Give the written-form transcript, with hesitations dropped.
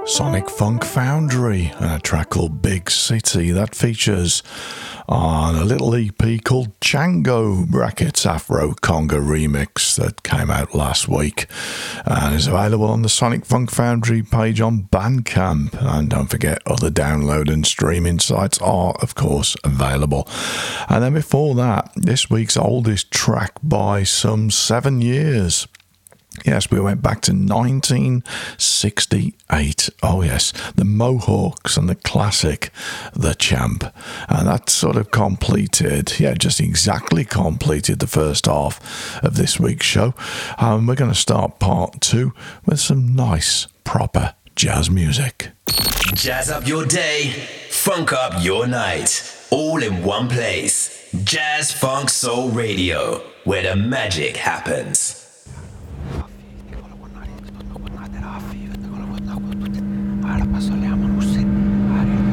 Sonic Funk Foundry and a track called Big City that features on a little EP called Django brackets Afro Conga remix that came out last week and is available on the Sonic Funk Foundry page on Bandcamp. And don't forget, other download and streaming sites are of course available. And then before that, this week's oldest track by some 7 years. Yes, we went back to 1968. Oh yes, the Mohawks and the classic The Champ. And that sort of completed, just exactly completed the first half of this week's show. We're going to start part 2 with some nice, proper jazz music. Jazz up your day, funk up your night, all in one place. Jazz Funk Soul Radio, where the magic happens. Ahora paso le amo.